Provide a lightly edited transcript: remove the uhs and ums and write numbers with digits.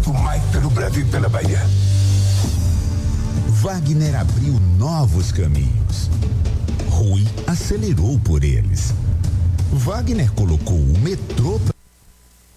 muito mais pelo Brasil e pela Bahia. Wagner abriu novos caminhos. Rui acelerou por eles. Wagner colocou o metrô